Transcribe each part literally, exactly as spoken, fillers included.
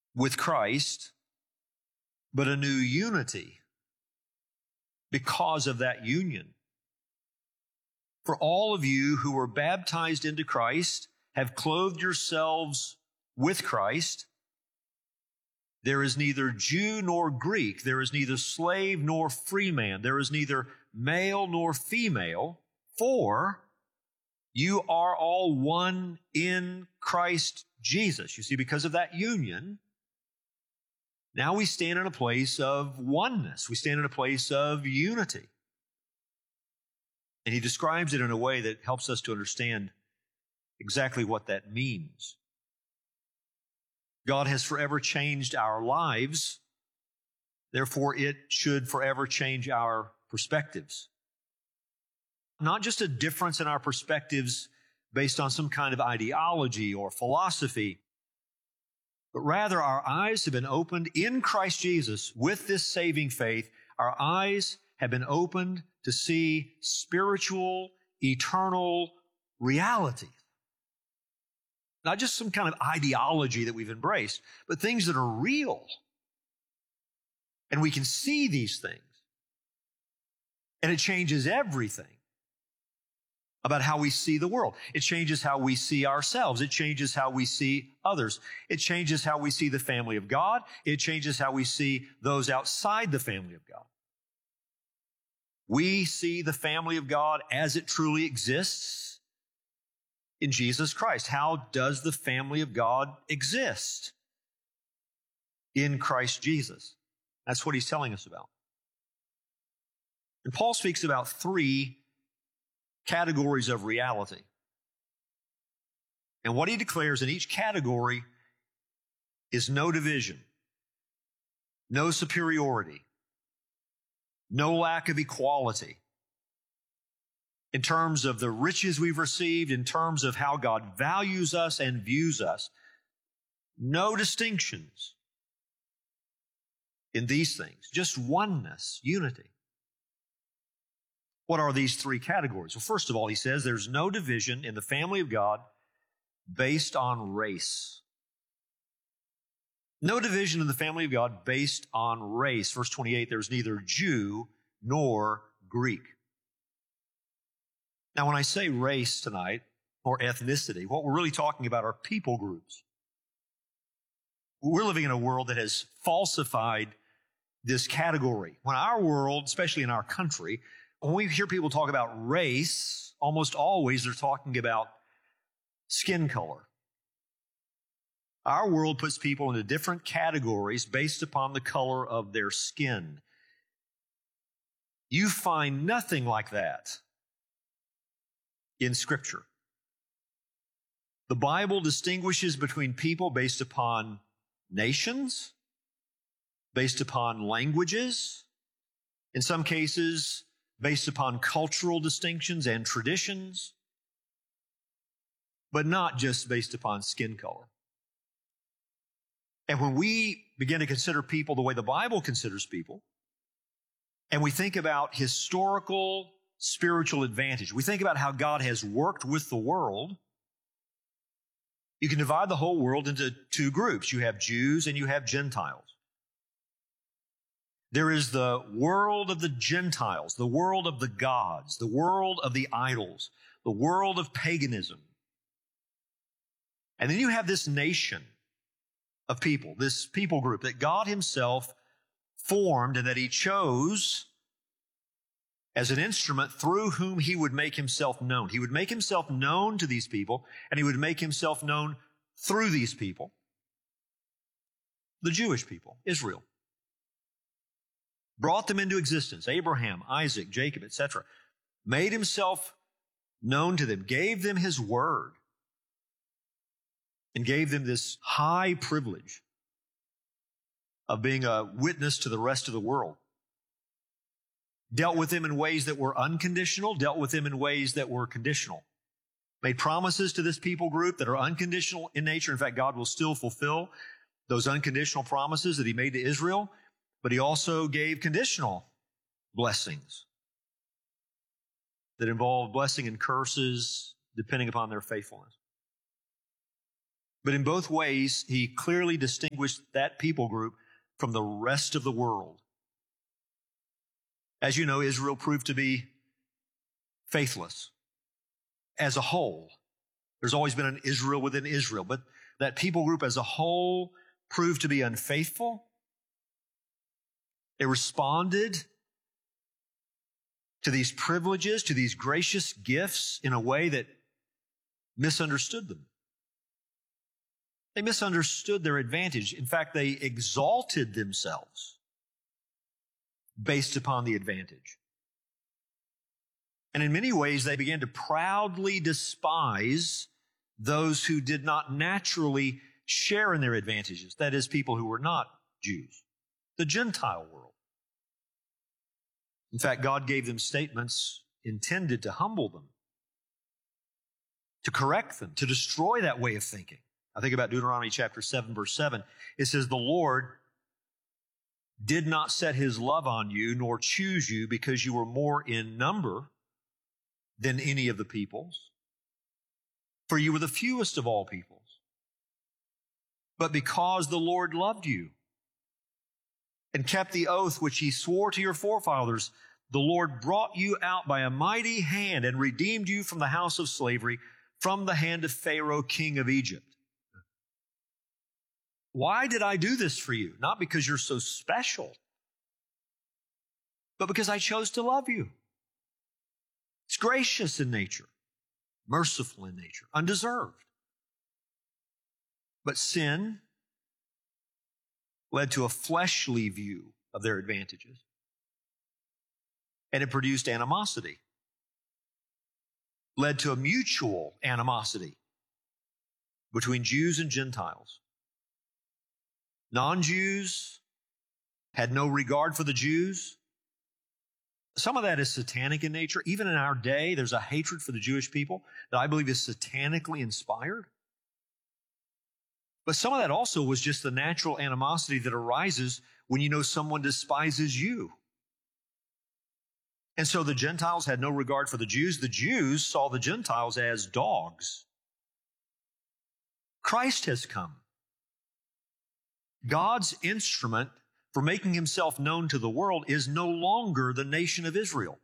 with Christ, but a new unity because of that union. For all of you who were baptized into Christ have clothed yourselves with Christ. There is neither Jew nor Greek. There is neither slave nor free man. There is neither male nor female. For you are all one in Christ Jesus. You see, because of that union, now we stand in a place of oneness. We stand in a place of unity. And he describes it in a way that helps us to understand exactly what that means. God has forever changed our lives. Therefore, it should forever change our perspectives. Not just a difference in our perspectives based on some kind of ideology or philosophy, but rather our eyes have been opened in Christ Jesus with this saving faith. Our eyes have been opened to see spiritual, eternal reality. Not just some kind of ideology that we've embraced, but things that are real. And we can see these things. And it changes everything about how we see the world. It changes how we see ourselves. It changes how we see others. It changes how we see the family of God. It changes how we see those outside the family of God. We see the family of God as it truly exists in Jesus Christ. How does the family of God exist? In Christ Jesus. That's what he's telling us about. And Paul speaks about three categories of reality. And what he declares in each category is no division, no superiority, no lack of equality. In terms of the riches we've received, in terms of how God values us and views us, no distinctions in these things, just oneness, unity. What are these three categories? Well, first of all, he says there's no division in the family of God based on race. No division in the family of God based on race. Verse twenty-eight, there's neither Jew nor Greek. Now, when I say race tonight, or ethnicity, what we're really talking about are people groups. We're living in a world that has falsified this category. When our world, especially in our country, when we hear people talk about race, almost always they're talking about skin color. Our world puts people into different categories based upon the color of their skin. You find nothing like that in Scripture. The Bible distinguishes between people based upon nations, based upon languages, in some cases based upon cultural distinctions and traditions, but not just based upon skin color. And when we begin to consider people the way the Bible considers people, and we think about historical spiritual advantage, we think about how God has worked with the world, you can divide the whole world into two groups. You have Jews and you have Gentiles. There is the world of the Gentiles, the world of the gods, the world of the idols, the world of paganism. And then you have this nation of people, this people group that God himself formed and that he chose as an instrument through whom he would make himself known. He would make himself known to these people, and he would make himself known through these people. The Jewish people, Israel. Brought them into existence, Abraham, Isaac, Jacob, et cetera. Made himself known to them, gave them his word, and gave them this high privilege of being a witness to the rest of the world. Dealt with them in ways that were unconditional, dealt with them in ways that were conditional. Made promises to this people group that are unconditional in nature. In fact, God will still fulfill those unconditional promises that he made to Israel, but he also gave conditional blessings that involved blessing and curses depending upon their faithfulness. But in both ways, he clearly distinguished that people group from the rest of the world. As you know, Israel proved to be faithless as a whole. There's always been an Israel within Israel, but that people group as a whole proved to be unfaithful. They responded to these privileges, to these gracious gifts in a way that misunderstood them. They misunderstood their advantage. In fact, they exalted themselves based upon the advantage. And in many ways, they began to proudly despise those who did not naturally share in their advantages. That is, people who were not Jews, the Gentile world. In fact, God gave them statements intended to humble them, to correct them, to destroy that way of thinking. I think about Deuteronomy chapter seven, verse seven. It says, "The Lord did not set his love on you, nor choose you because you were more in number than any of the peoples, for you were the fewest of all peoples, but because the Lord loved you and kept the oath which he swore to your forefathers, the Lord brought you out by a mighty hand and redeemed you from the house of slavery, from the hand of Pharaoh, king of Egypt." Why did I do this for you? Not because you're so special, but because I chose to love you. It's gracious in nature, merciful in nature, undeserved. But sin led to a fleshly view of their advantages, and it produced animosity, led to a mutual animosity between Jews and Gentiles. Non-Jews had no regard for the Jews. Some of that is satanic in nature. Even in our day, there's a hatred for the Jewish people that I believe is satanically inspired. But some of that also was just the natural animosity that arises when you know someone despises you. And so the Gentiles had no regard for the Jews. The Jews saw the Gentiles as dogs. Christ has come. God's instrument for making himself known to the world is no longer the nation of Israel.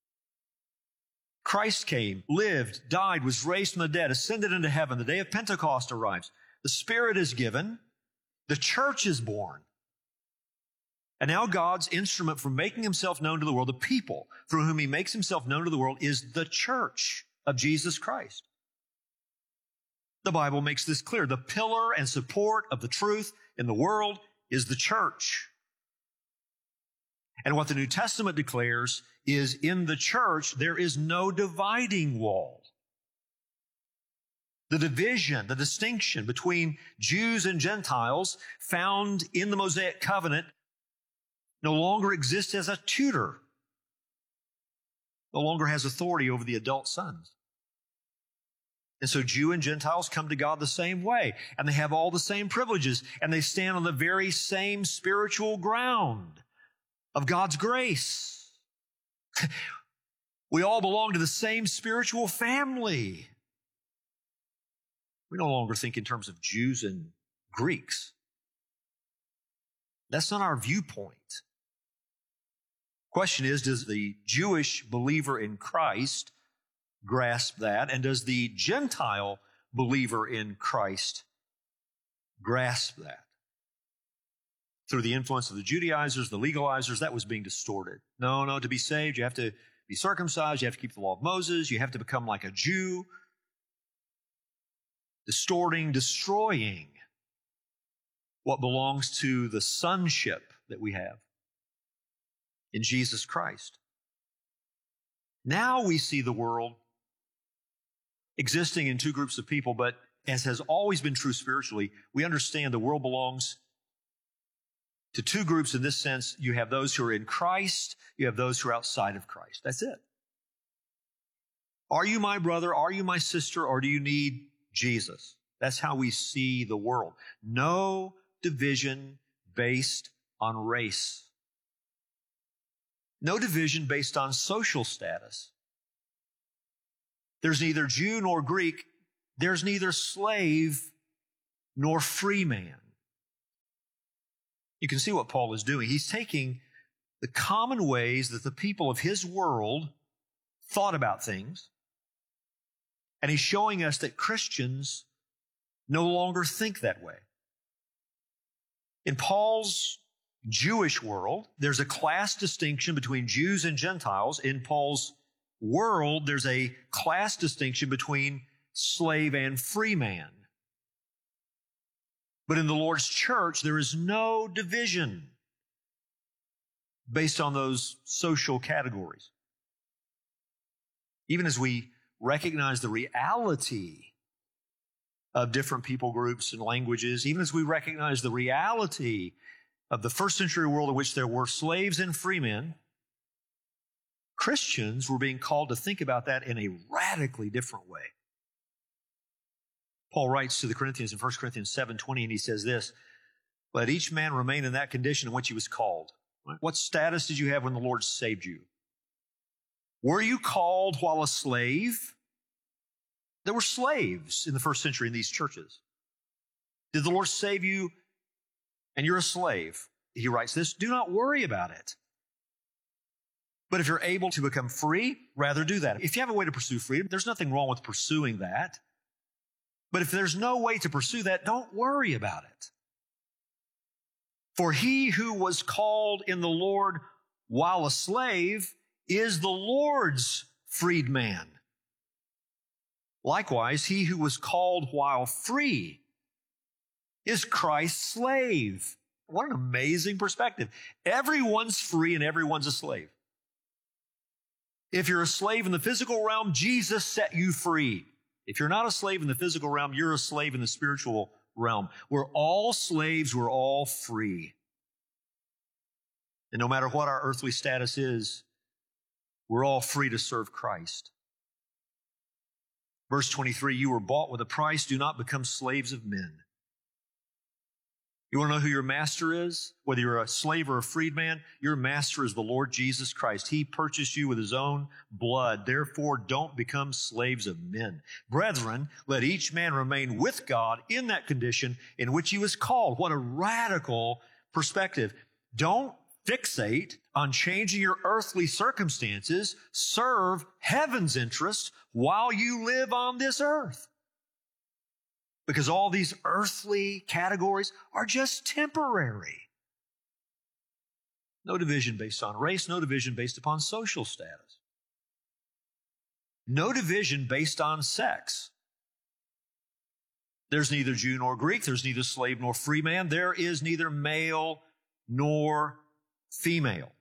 Christ came, lived, died, was raised from the dead, ascended into heaven. The day of Pentecost arrives. The Spirit is given. The church is born. And now God's instrument for making himself known to the world, the people through whom he makes himself known to the world, is the church of Jesus Christ. The Bible makes this clear. The pillar and support of the truth in the world is the church. And what the New Testament declares is in the church, there is no dividing wall. The division, the distinction between Jews and Gentiles found in the Mosaic covenant no longer exists as a tutor, no longer has authority over the adult sons. And so Jew and Gentiles come to God the same way, and they have all the same privileges, and they stand on the very same spiritual ground of God's grace. We all belong to the same spiritual family. We no longer think in terms of Jews and Greeks. That's not our viewpoint. Question is, does the Jewish believer in Christ grasp that? And does the Gentile believer in Christ grasp that? Through the influence of the Judaizers, the legalizers, that was being distorted. No, no, to be saved, you have to be circumcised, you have to keep the law of Moses, you have to become like a Jew. Distorting, destroying what belongs to the sonship that we have in Jesus Christ. Now we see the world existing in two groups of people, but as has always been true spiritually, we understand the world belongs to two groups in this sense. You have those who are in Christ, you have those who are outside of Christ. That's it. Are you my brother? Are you my sister? Or do you need Jesus? That's how we see the world. No division based on race. No division based on social status. There's neither Jew nor Greek. There's neither slave nor free man. You can see what Paul is doing. He's taking the common ways that the people of his world thought about things, and he's showing us that Christians no longer think that way. In Paul's Jewish world, there's a class distinction between Jews and Gentiles. In Paul's world, there's a class distinction between slave and free man. But in the Lord's church, there is no division based on those social categories. Even as we recognize the reality of different people groups and languages, even as we recognize the reality of the first century world in which there were slaves and free men, Christians were being called to think about that in a radically different way. Paul writes to the Corinthians in First Corinthians seven twenty, and he says this, "Let each man remain in that condition in which he was called." Right? What status did you have when the Lord saved you? Were you called while a slave? There were slaves in the first century in these churches. Did the Lord save you and you're a slave? He writes this, "Do not worry about it. But if you're able to become free, rather do that." If you have a way to pursue freedom, there's nothing wrong with pursuing that. But if there's no way to pursue that, don't worry about it. For he who was called in the Lord while a slave is the Lord's freedman. Likewise, he who was called while free is Christ's slave. What an amazing perspective. Everyone's free and everyone's a slave. If you're a slave in the physical realm, Jesus set you free. If you're not a slave in the physical realm, you're a slave in the spiritual realm. We're all slaves, we're all free. And no matter what our earthly status is, we're all free to serve Christ. Verse twenty-three, "You were bought with a price. Do not become slaves of men." You want to know who your master is? Whether you're a slave or a freedman, your master is the Lord Jesus Christ. He purchased you with his own blood. Therefore, don't become slaves of men. Brethren, let each man remain with God in that condition in which he was called. What a radical perspective. Don't fixate on changing your earthly circumstances. Serve heaven's interests while you live on this earth. Because all these earthly categories are just temporary. No division based on race, no division based upon social status. No division based on sex. There's neither Jew nor Greek, there's neither slave nor free man, there is neither male nor female.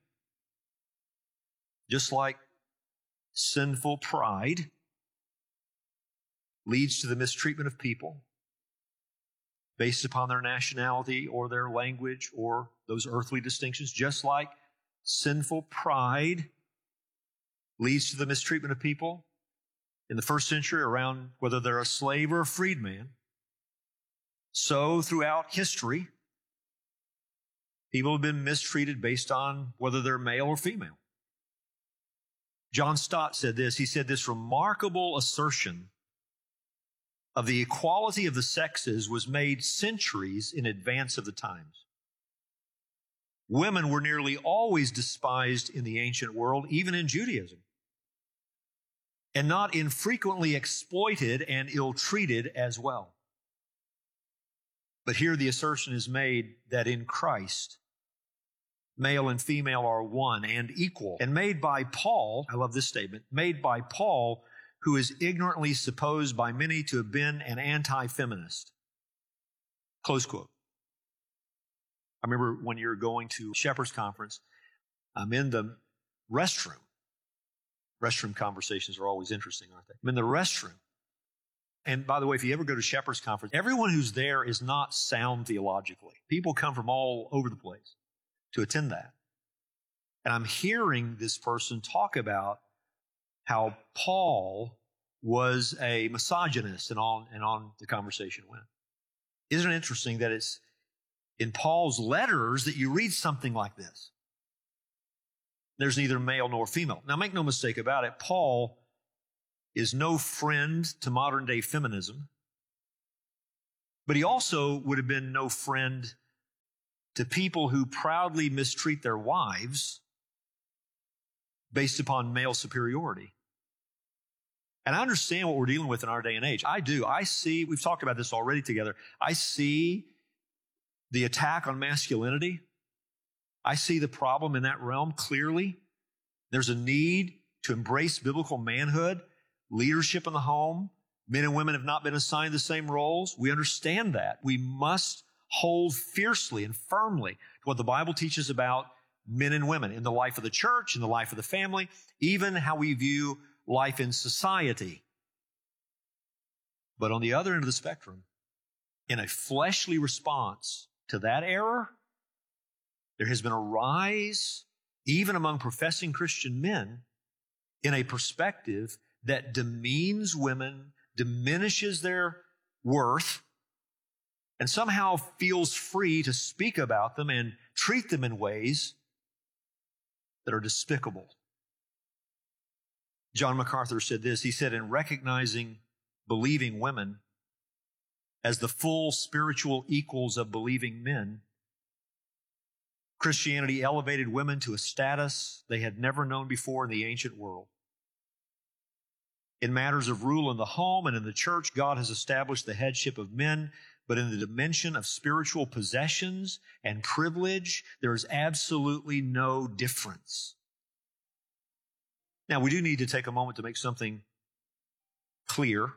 Just like sinful pride leads to the mistreatment of people based upon their nationality or their language or those earthly distinctions, just like sinful pride leads to the mistreatment of people in the first century around whether they're a slave or a freedman. So throughout history, people have been mistreated based on whether they're male or female. John Stott said this. He said this remarkable assertion of the equality of the sexes was made centuries in advance of the times. Women were nearly always despised in the ancient world, even in Judaism, and not infrequently exploited and ill-treated as well. But here the assertion is made that in Christ, male and female are one and equal. And made by Paul, I love this statement, made by Paul, who is ignorantly supposed by many to have been an anti-feminist. Close quote. I remember when you're going to Shepherd's Conference, I'm in the restroom. Restroom conversations are always interesting, aren't they? I'm in the restroom. And by the way, if you ever go to Shepherd's Conference, everyone who's there is not sound theologically. People come from all over the place to attend that. And I'm hearing this person talk about how Paul was a misogynist, and on and on the conversation went. Isn't it interesting that it's in Paul's letters that you read something like this? There's neither male nor female. Now, make no mistake about it, Paul is no friend to modern-day feminism. But he also would have been no friend to people who proudly mistreat their wives based upon male superiority. And I understand what we're dealing with in our day and age. I do. I see, we've talked about this already together. I see the attack on masculinity. I see the problem in that realm clearly. There's a need to embrace biblical manhood, leadership in the home. Men and women have not been assigned the same roles. We understand that. We must hold fiercely and firmly to what the Bible teaches about men and women in the life of the church, in the life of the family, even how we view life in society. But on the other end of the spectrum, in a fleshly response to that error, there has been a rise, even among professing Christian men, in a perspective that demeans women, diminishes their worth, and somehow feels free to speak about them and treat them in ways that are despicable. John MacArthur said this. He said, in recognizing believing women as the full spiritual equals of believing men, Christianity elevated women to a status they had never known before in the ancient world. In matters of rule in the home and in the church, God has established the headship of men, but in the dimension of spiritual possessions and privilege, there is absolutely no difference. Now, we do need to take a moment to make something clear.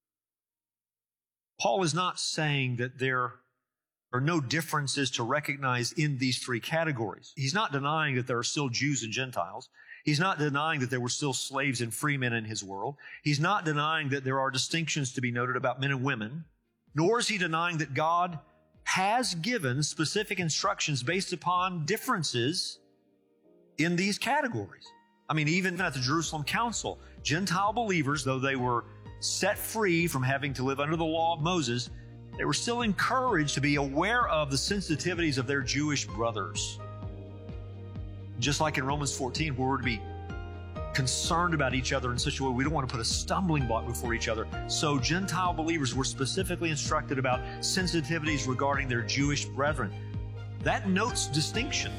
Paul is not saying that there are no differences to recognize in these three categories. He's not denying that there are still Jews and Gentiles. He's not denying that there were still slaves and free men in his world. He's not denying that there are distinctions to be noted about men and women, nor is he denying that God has given specific instructions based upon differences in these categories. I mean, even at the Jerusalem Council, Gentile believers, though they were set free from having to live under the law of Moses, they were still encouraged to be aware of the sensitivities of their Jewish brothers. Just like in Romans fourteen, where we're to be concerned about each other in such a way we don't want to put a stumbling block before each other. So Gentile believers were specifically instructed about sensitivities regarding their Jewish brethren. That notes distinctions.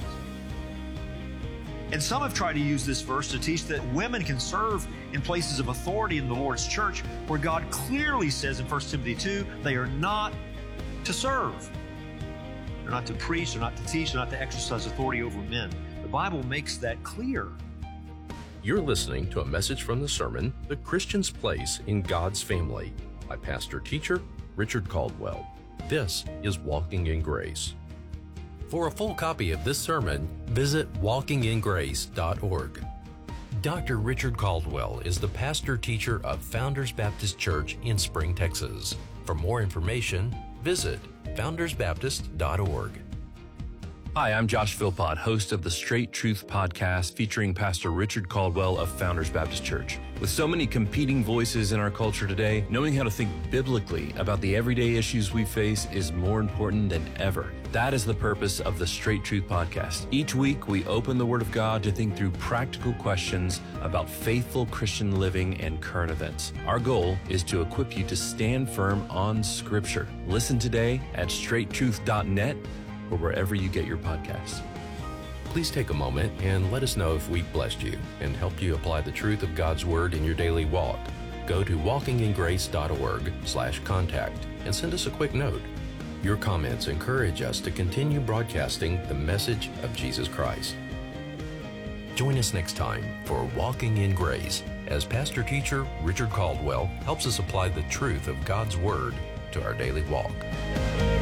And some have tried to use this verse to teach that women can serve in places of authority in the Lord's church, where God clearly says in First Timothy two, they are not to serve. They're not to preach, they're not to teach, they're not to exercise authority over men. The Bible makes that clear. You're listening to a message from the sermon, The Christian's Place in God's Family, by pastor-teacher Richard Caldwell. This is Walking in Grace. For a full copy of this sermon, visit walking in grace dot org. Doctor Richard Caldwell is the pastor-teacher of Founders Baptist Church in Spring, Texas. For more information, visit founders baptist dot org. Hi, I'm Josh Philpott, host of the Straight Truth podcast featuring Pastor Richard Caldwell of Founders Baptist Church. With so many competing voices in our culture today, knowing how to think biblically about the everyday issues we face is more important than ever. That is the purpose of the Straight Truth podcast. Each week, we open the Word of God to think through practical questions about faithful Christian living and current events. Our goal is to equip you to stand firm on Scripture. Listen today at straight truth dot net or wherever you get your podcasts. Please take a moment and let us know if we've blessed you and helped you apply the truth of God's Word in your daily walk. Go to walking in grace dot org slash contact and send us a quick note. Your comments encourage us to continue broadcasting the message of Jesus Christ. Join us next time for Walking in Grace as pastor-teacher Richard Caldwell helps us apply the truth of God's Word to our daily walk.